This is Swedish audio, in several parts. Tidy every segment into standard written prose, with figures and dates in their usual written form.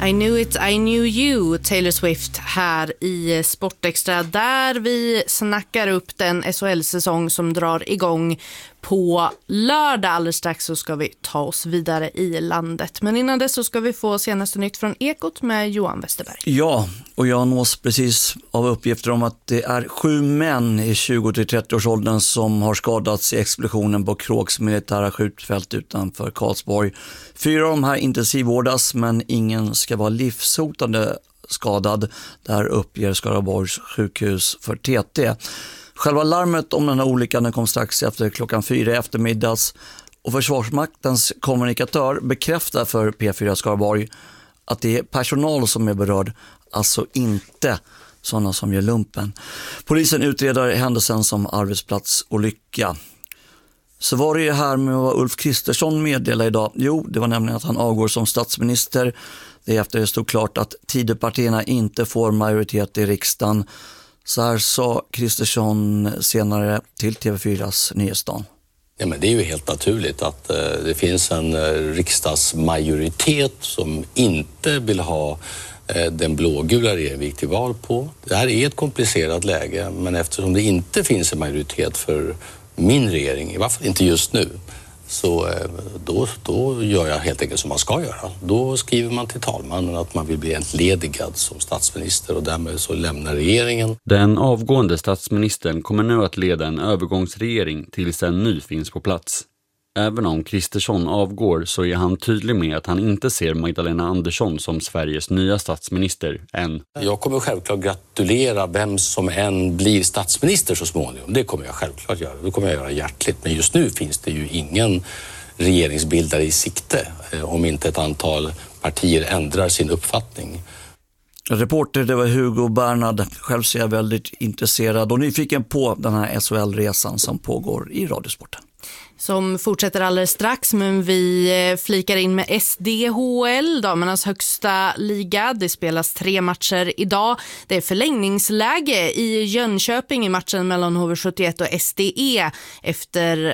I knew it, I knew you, Taylor Swift här i Sportextra, där vi snackar upp den SHL-säsong som drar igång på lördag. Alldeles strax så ska vi ta oss vidare i landet. Men innan det så ska vi få senaste nytt från Ekot med Johan Westerberg. Ja, och jag nås precis av uppgifter om att det är 7 män i 20-30-årsåldern som har skadats i explosionen på Kråks militära skjutfält utanför Karlsborg. 4 av de här intensivvårdas, men ingen ska vara livshotande skadad. Där uppger Skaraborgs sjukhus för TT. Själva larmet om den här olyckan kom strax efter klockan 4 eftermiddags, och Försvarsmaktens kommunikatör bekräftar för P4 Skaraborg att det är personal som är berörd, alltså inte sådana som gör lumpen. Polisen utreder händelsen som arbetsplatsolycka. Så var det ju här med vad Ulf Kristersson meddelade idag. Jo, det var nämligen att han avgår som statsminister. Det efter det stod klart att Tidöpartierna inte får majoritet i riksdagen. Så här sa Kristersson senare till TV4s Nyhetsdagen. Ja, men det är ju helt naturligt att det finns en riksdagsmajoritet som inte vill ha den blågula regering vi gick till val på. Det här är ett komplicerat läge, men eftersom det inte finns en majoritet för min regering, i varje fall inte just nu, så då gör jag helt enkelt som man ska göra. Då skriver man till talmannen att man vill bli entledigad som statsminister, och därmed så lämnar regeringen. Den avgående statsministern kommer nu att leda en övergångsregering tills en ny finns på plats. Även om Kristersson avgår så är han tydlig med att han inte ser Magdalena Andersson som Sveriges nya statsminister än. Jag kommer självklart gratulera vem som än blir statsminister så småningom. Det kommer jag självklart göra. Det kommer jag göra hjärtligt. Men just nu finns det ju ingen regeringsbildare i sikte om inte ett antal partier ändrar sin uppfattning. Reporter, det var Hugo Bernhard. Själv ser jag väldigt intresserad och nyfiken på den här SHL-resan som pågår i Radiosporten. Som fortsätter alldeles strax, men vi flikar in med SDHL, damernas högsta liga. Det spelas 3 matcher idag. Det är förlängningsläge i Jönköping i matchen mellan HV71 och SDE efter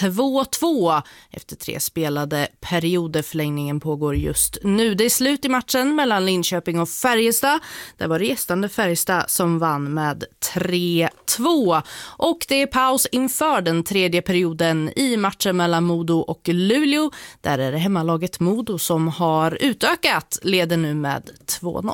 2-2 efter 3 spelade perioder. Förlängningen pågår just nu. Det är slut i matchen mellan Linköping och Färjestad. Det var gästande Färjestad som vann med 3-2. Och det är paus inför den 3:e perioden i matchen mellan Modo och Luleå. Där är det hemmalaget Modo som har utökat, leder nu med 2-0.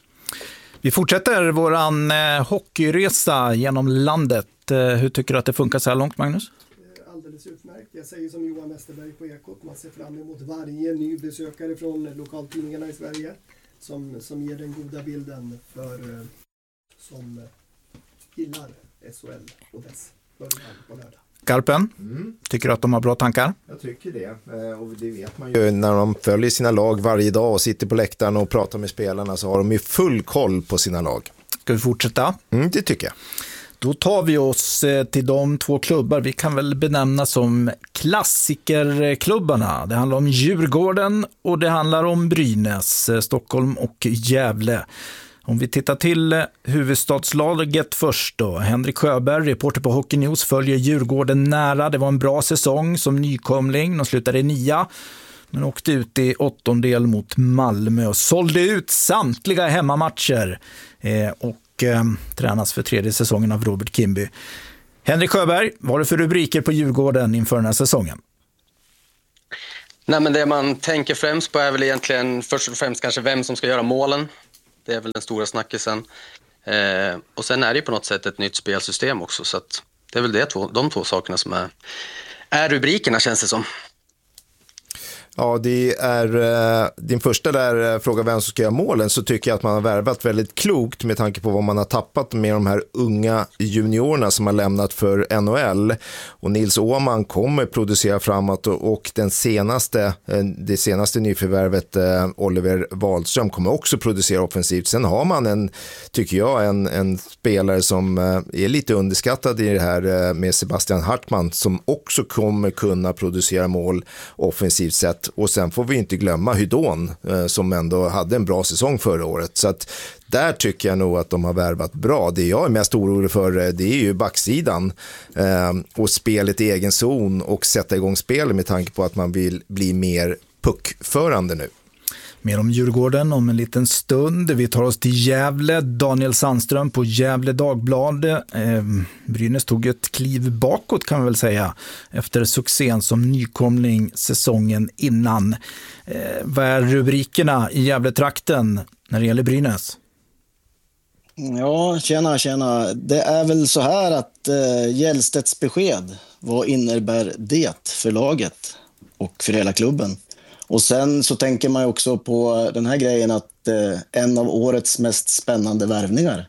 Vi fortsätter våran hockeyresa genom landet. Hur tycker du att det funkar så här långt, Magnus? Alldeles utmärkt. Jag säger som Johan Westerberg på Ekot. Man ser fram emot varje ny besökare från lokaltidningarna i Sverige som ger den goda bilden för som gillar SHL och dess början på lördag. Garpen, tycker du att de har bra tankar? Jag tycker det. Och det vet man ju när de följer sina lag varje dag och sitter på läktaren och pratar med spelarna, så har de ju full koll på sina lag. Ska vi fortsätta? Det tycker jag. Då tar vi oss till de 2 klubbar vi kan väl benämna som klassikerklubbarna. Det handlar om Djurgården och det handlar om Brynäs, Stockholm och Gävle. Om vi tittar till huvudstadslaget först då. Henrik Sjöberg, reporter på Hockey News, följer Djurgården nära. Det var en bra säsong som nykomling. De slutade i 9, men åkte ut i 8:ondel mot Malmö och sålde ut samtliga hemmamatcher. Och tränas för 3:e säsongen av Robert Kimby. Henrik Sjöberg, vad är det för rubriker på Djurgården inför den här säsongen? Nej, men det man tänker främst på är väl egentligen först och främst kanske vem som ska göra målen. Det är väl den stora snackisen. Och sen är det ju på något sätt ett nytt spelsystem också, så att det är väl de 2 sakerna som är rubrikerna, känns det som. Ja, det är din första där fråga vem som ska göra målen, så tycker jag att man har värvat väldigt klokt med tanke på vad man har tappat med de här unga juniorerna som har lämnat för NHL. Och Nils Åhman kommer producera framåt och det senaste nyförvärvet Oliver Wahlström kommer också producera offensivt. Sen har man tycker jag en spelare som är lite underskattad i det här med Sebastian Hartman som också kommer kunna producera mål offensivt sett. Och sen får vi inte glömma Hydon som ändå hade en bra säsong förra året. Så att där tycker jag nog att de har värvat bra. Det jag är mest orolig för det är ju backsidan och spelet i egen zon och sätta igång spelet med tanke på att man vill bli mer puckförande nu. Mer om Djurgården om en liten stund. Vi tar oss till Gävle. Daniel Sandström på Gävle Dagblad. Brynäs tog ett kliv bakåt kan man väl säga efter succén som nykomling säsongen innan. Vad är rubrikerna i Gävle-trakten när det gäller Brynäs? Ja, tjena. Det är väl så här att Hjellstedts besked, vad innebär det för laget och för hela klubben? Och sen så tänker man också på den här grejen att en av årets mest spännande värvningar.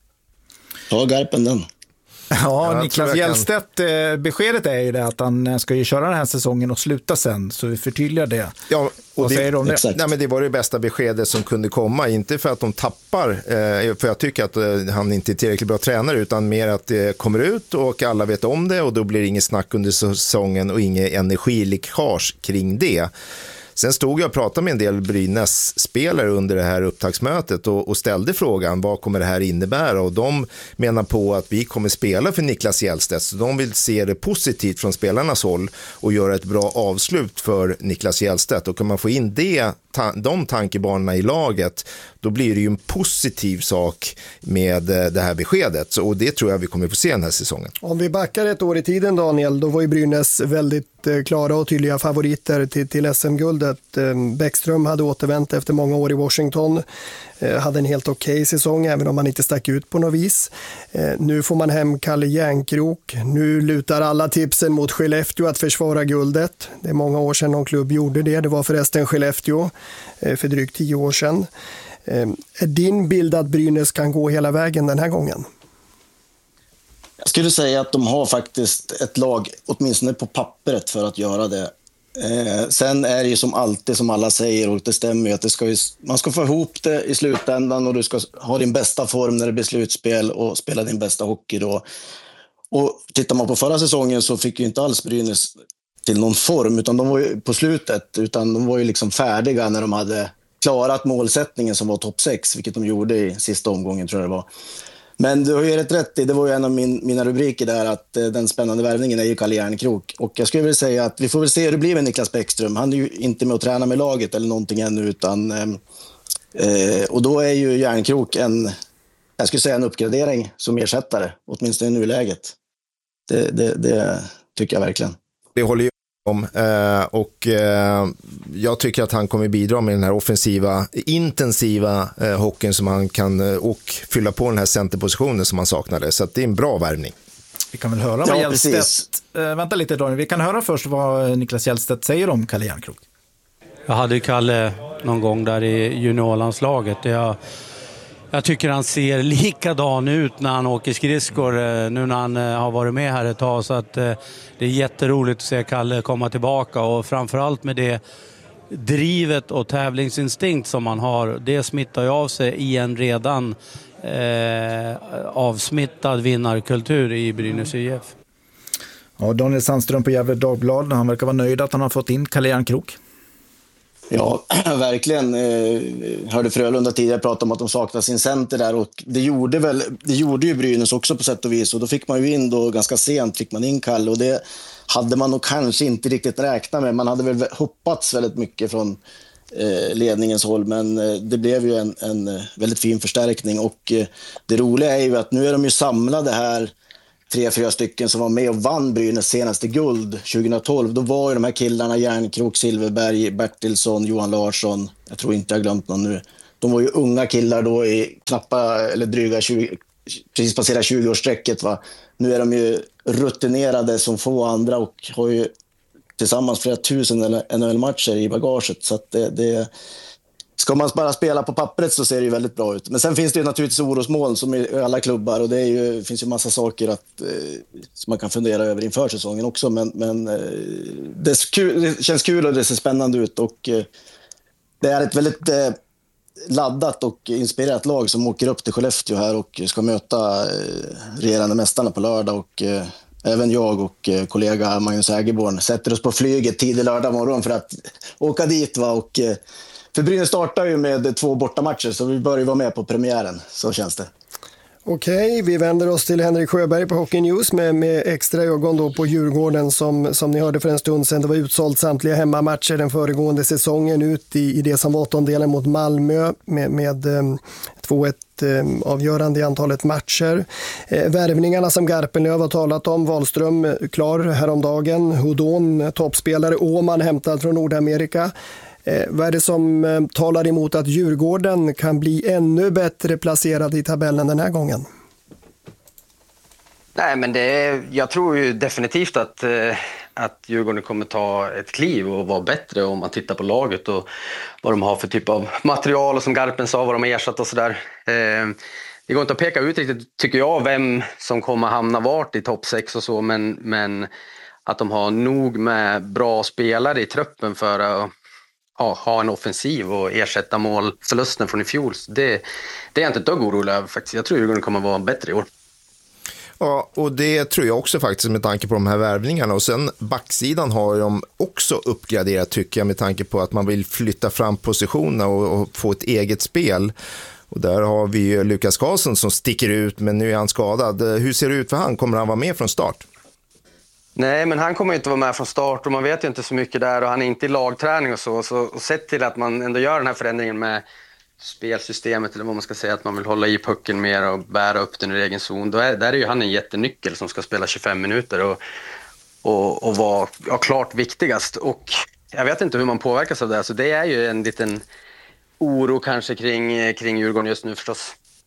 Ta Garpen den. Ja, Niklas Hjellstedt, beskedet är ju det att han ska ju köra den här säsongen och sluta sen, så vi förtydligar det. Ja, och vad säger du om det? Nej, men det var det bästa beskedet som kunde komma, inte för att de tappar, för jag tycker att han inte är tillräckligt bra tränare, utan mer att det kommer ut och alla vet om det och då blir det ingen snack under säsongen och ingen energiläckage kring det. Sen stod jag och pratade med en del Brynäs-spelare under det här upptagsmötet och ställde frågan, vad kommer det här innebära? Och de menar på att vi kommer spela för Niklas Hjellstedt, så de vill se det positivt från spelarnas håll och göra ett bra avslut för Niklas Hjellstedt. Och kan man få in de tankebanorna i laget, då blir det ju en positiv sak med det här beskedet. Och det tror jag vi kommer få se den här säsongen. Om vi backar ett år i tiden, Daniel, då var ju Brynäs väldigt klara och tydliga favoriter till SM-guldet. Bäckström hade återvänt efter många år i Washington. Hade en helt okej säsong, även om man inte stack ut på något vis. Nu får man hem Kalle Järnkrok. Nu lutar alla tipsen mot Skellefteå att försvara guldet. Det är många år sedan någon klubb gjorde det. Det var förresten Skellefteå för drygt 10 år sedan. Är din bild att Brynäs kan gå hela vägen den här gången? Jag skulle säga att de har faktiskt ett lag, åtminstone på pappret, för att göra det. Sen är det ju som alltid, som alla säger, och det stämmer ju, att man ska få ihop det i slutändan och du ska ha din bästa form när det blir slutspel och spela din bästa hockey då. Och tittar man på förra säsongen så fick ju inte alls Brynäs till någon form, utan de var ju på slutet, utan de var ju liksom färdiga när de hade klarat målsättningen som var topp 6, vilket de gjorde i sista omgången, tror jag det var. Men du har ju rätt i, det var ju en av mina rubriker där, att den spännande värvningen är ju Kalle Järnkrok. Och jag skulle vilja säga att vi får väl se hur det blir med Niklas Bäckström. Han är ju inte med att träna med laget eller någonting ännu, utan och då är ju Järnkrok jag skulle säga en uppgradering som ersättare, åtminstone i nuläget. Det tycker jag verkligen. Det håller ju om, och jag tycker att han kommer bidra med den här offensiva, intensiva hockeyn som han kan, och fylla på den här centerpositionen som han saknade, så att det är en bra värvning. Vi kan väl höra vad Hjellstedt, vänta lite Daniel, vi kan höra först vad Niklas Hjellstedt säger om Kalle Järnkrok. Jag hade Kalle någon gång där i juniorlandslaget. Jag tycker han ser likadan ut när han åker skridskor nu när han har varit med här ett tag. Så att det är jätteroligt att se Kalle komma tillbaka. Och framförallt med det drivet och tävlingsinstinkt som han har. Det smittar ju av sig i en redan avsmittad vinnarkultur i Brynäs IF. Ja, Daniel Sandström på Gävle Dagblad. Han verkar vara nöjd att han har fått in Kalle Järnkrok. Ja, verkligen. Hörde Frölunda tidigare prata om att de saknar sin center där, och det gjorde ju Brynäs också på sätt och vis, och då fick man ju in då ganska sent fick man in Kalle, och det hade man nog kanske inte riktigt räknat med. Man hade väl hoppats väldigt mycket från ledningens håll, men det blev ju en väldigt fin förstärkning, och det roliga är ju att nu är de ju samlade här, 3-4 stycken som var med och vann Brynäs senaste guld 2012. Då var ju de här killarna Järnkrok, Silverberg, Bertilsson, Johan Larsson. Jag tror inte jag har glömt någon nu. De var ju unga killar då i knappa eller dryga 20, precis passerat 20-årssträcket, va. Nu är de ju rutinerade som få andra och har ju tillsammans flera tusen NHL-matcher i bagaget. Så att det ska man bara spela på pappret så ser det ju väldigt bra ut. Men sen finns det ju naturligtvis orosmoln som i alla klubbar, och det finns ju massa saker som man kan fundera över inför säsongen också. Men det känns kul och det ser spännande ut, och det är ett väldigt laddat och inspirerat lag som åker upp till Skellefteå här och ska möta regerande mästarna på lördag, och även jag och kollega Magnus Ägerborn sätter oss på flyget tidig lördag morgon för att åka dit, va. Och för Brynäs startar ju med 2 bortamatcher, så vi börjar vara med på premiären, så känns det. Okej, vi vänder oss till Henrik Sjöberg på Hockey News med extra ögon då på Djurgården som ni hörde för en stund sedan. Det var utsålt samtliga hemmamatcher den föregående säsongen ut i det som var åttondelen mot Malmö med 2-1 avgörande i antalet matcher. Värvningarna som Garpenlöv har talat om, Wahlström klar häromdagen, Houdon toppspelare, Åman hämtad från Nordamerika. Vad är det som talar emot att Djurgården kan bli ännu bättre placerad i tabellen den här gången? Nej, men jag tror ju definitivt att Djurgården kommer ta ett kliv och vara bättre om man tittar på laget och vad de har för typ av material och som Garpen sa, vad de har ersatt och sådär. Det går inte att peka ut riktigt, tycker jag, vem som kommer hamna vart i topp 6 och så, men att de har nog med bra spelare i truppen för att ha en offensiv och ersätta målförlusten från i fjol. Det är jag inte ett dugg orolig över faktiskt. Jag tror att Djurgården kommer vara bättre i år. Ja, och det tror jag också faktiskt med tanke på de här värvningarna. Och sen backsidan har de också uppgraderat tycker jag med tanke på att man vill flytta fram positionerna och få ett eget spel. Och där har vi ju Lukas Karlsson som sticker ut, men nu är han skadad. Hur ser det ut för han? Kommer han vara med från start? Nej, men han kommer inte vara med från start och man vet ju inte så mycket där och han är inte i lagträning och så. Och sett till att man ändå gör den här förändringen med spelsystemet eller vad man ska säga, att man vill hålla i pucken mer och bära upp den i egen zon. Där är ju han en jättenyckel som ska spela 25 minuter och vara klart viktigast. Och jag vet inte hur man påverkas av det, så det är ju en liten oro kanske kring Djurgården just nu förstås.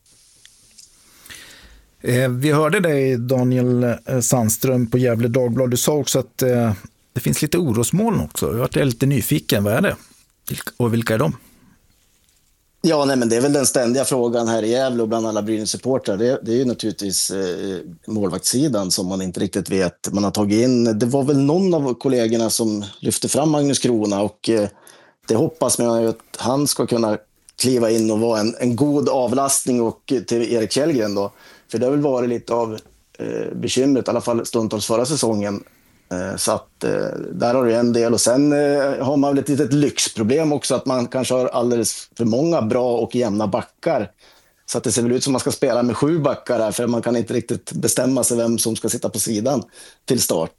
Vi hörde dig, Daniel Sandström, på Gävle Dagblad. Du sa också att det finns lite orosmoln också. Jag var lite nyfiken. Vad är det? Och vilka är de? Ja, nej, men det är väl den ständiga frågan här i Gävle och bland alla Brynäs-supportrar. Det är ju naturligtvis målvaktssidan som man inte riktigt vet. Man har tagit in, det var väl någon av kollegorna som lyfte fram Magnus Krona och det hoppas man att han ska kunna kliva in och vara en god avlastning och till Erik Källgren då. För det har väl varit lite av bekymret, i alla fall stundtals förra säsongen. Så att där har du en del. Och sen har man väl ett litet lyxproblem också, att man kanske har alldeles för många bra och jämna backar. Så att det ser väl ut som man ska spela med 7 backar här, för man kan inte riktigt bestämma sig vem som ska sitta på sidan till start.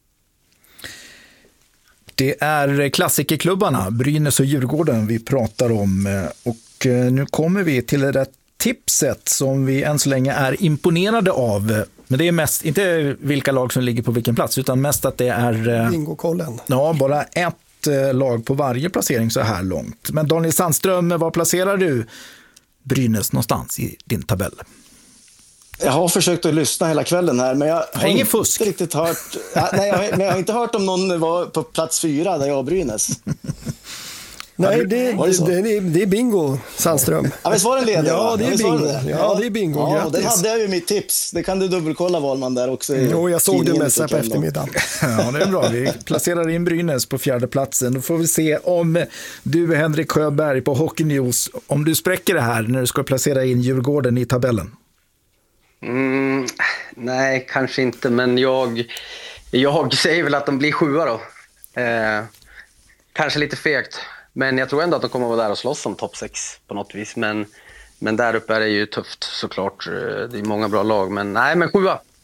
Det är klassikerklubbarna, Brynäs och Djurgården, vi pratar om. Och nu kommer vi till det tipset som vi än så länge är imponerade av. Men det är mest, inte vilka lag som ligger på vilken plats, utan mest att det är bingokollen. Ja, bara ett lag på varje placering så här långt. Men Daniel Sandström, var placerar du Brynäs någonstans i din tabell? Jag har försökt att lyssna hela kvällen här, men jag har ingen inte fusk. Riktigt hört. Nej, jag har inte hört om någon var på plats 4 där jag har Brynäs. Nej, det är bingo, Sandström. Ja, visst var det ledig? Ja, det är bingo. Ja, det är bingo. Ja, grattis. det hade jag ju mitt tips. Det kan du dubbelkolla, Wahlman, där också. Jo, jag såg det mest på eftermiddagen. Ja, det är bra. Vi placerar in Brynäs på 4:e platsen. Då får vi se om du, Henrik Sjöberg på Hockey News, om du spräcker det här när du ska placera in Djurgården i tabellen. Nej, kanske inte, men jag säger väl att de blir 7 då. Kanske lite fegt, men jag tror ändå att de kommer att vara där och slåss om topp 6 på något vis. Men där uppe är det ju tufft såklart. Det är många bra lag, men 7.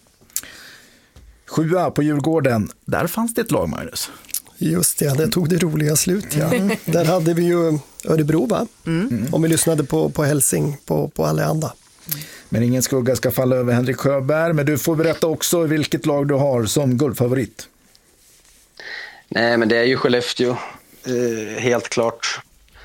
7 på Djurgården. Där fanns det ett lag, Magnus. Just det, det tog det roliga slut. Ja. Där hade vi ju Örebro, va? Om vi lyssnade på Helsing, på Allehanda. Men ingen skugga ska falla över Henrik Sjöberg. Men du får berätta också vilket lag du har som guldfavorit. Nej, men det är ju Skellefteå. Helt klart.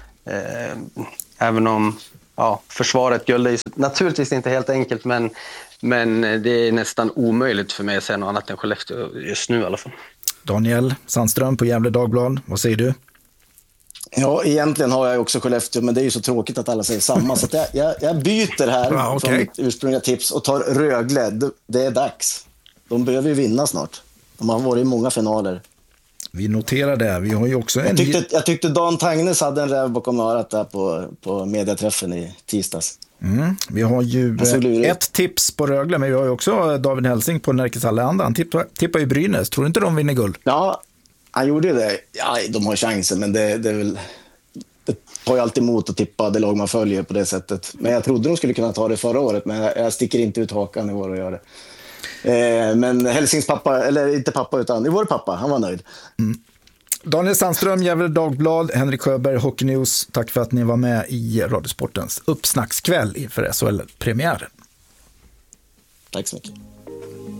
Även om försvaret guld är ju naturligtvis inte helt enkelt. Men det är nästan omöjligt för mig att säga något annat än Skellefteå just nu i alla fall. Daniel Sandström på Gävle Dagblad. Vad säger du? Ja, egentligen har jag också Skellefteå, men det är ju så tråkigt att alla säger samma. Så att jag byter här från mitt ursprungliga tips och tar Rögle. Det är dags. De behöver ju vinna snart. De har varit i många finaler. Vi noterar det. Vi har ju också jag tyckte Dan Tangnes hade en räv bakom örat där på mediaträffen i tisdags. Vi har ju ett tips på Rögle, men vi har ju också David Helsing på Närkes Allehanda. Han tippar ju Brynäs. Tror du inte de vinner guld? Ja, han gjorde det. Ja, de har chansen, men det är väl... har ju alltid emot att tippa det lag man följer på det sättet. Men jag trodde de skulle kunna ta det förra året, men jag sticker inte ut hakan i år och gör det. Men Helsings pappa, eller inte pappa utan vår pappa, han var nöjd. Daniel Sandström, Gefle Dagblad, Henrik Sjöberg, Hockey News. Tack för att ni var med i Radiosportens uppsnackskväll inför SHL-premiären. Tack så mycket.